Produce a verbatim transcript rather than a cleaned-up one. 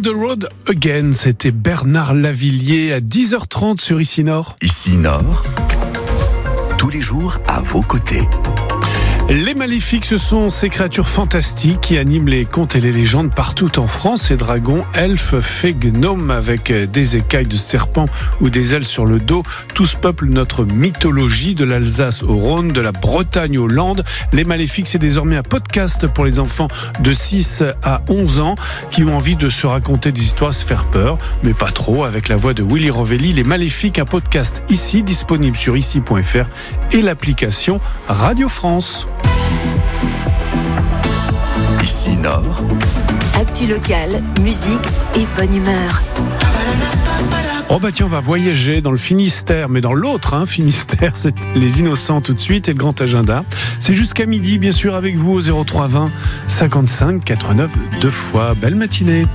On the Road Again, c'était Bernard Lavilliers à dix heures trente sur Ici Nord. Ici Nord, tous les jours à vos côtés. Les Maléfiques, ce sont ces créatures fantastiques qui animent les contes et les légendes partout en France. Ces dragons, elfes, fées, gnomes avec des écailles de serpent ou des ailes sur le dos. Tous peuplent notre mythologie de l'Alsace au Rhône, de la Bretagne aux Landes. Les Maléfiques, c'est désormais un podcast pour les enfants de six à onze ans qui ont envie de se raconter des histoires, se faire peur, mais pas trop, avec la voix de Willy Rovelli. Les Maléfiques, un podcast ici, disponible sur ici point f r et l'application Radio France. Ici Nord, actu locale, musique et bonne humeur. Oh bah tiens, on va voyager dans le Finistère, mais dans l'autre hein, Finistère, c'est les Innocents tout de suite et le grand agenda. C'est jusqu'à midi, bien sûr, avec vous au zéro trois vingt cinquante-cinq quatre-vingt-neuf deux fois. Belle matinée.